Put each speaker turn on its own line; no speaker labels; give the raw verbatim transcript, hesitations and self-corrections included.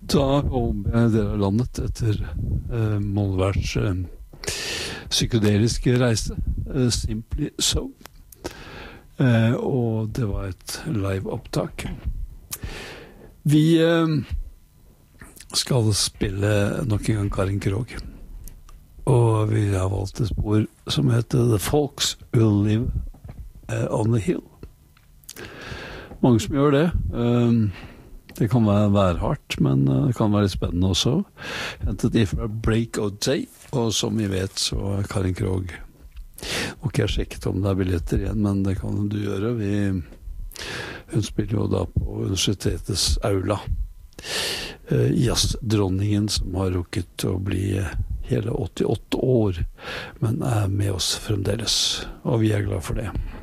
Da håper jeg dere har landet etter uh, Molværs uh, psykedeliske reise, uh, Simply So. Uh, og det var et live-opptak. Vi uh, skal spille nok en gang Karin Krog. Og vi har valgt et spor som heter The Folks Will Live uh, on the Hill. Mange som gjør det. Uh, Det kan være værhardt, men det kan være litt spennende også. Hentet de fra Break of Day, og som vi vet så er Karin Krog. Og ikke jeg sjekket om det er billetter igjen, men det kan du gjøre. Vi, hun spiller jo da på universitetets aula. Uh, jazzdronningen som har rukket å bli hele åttiåtte år, men er med oss fremdeles. Og vi er glad for det.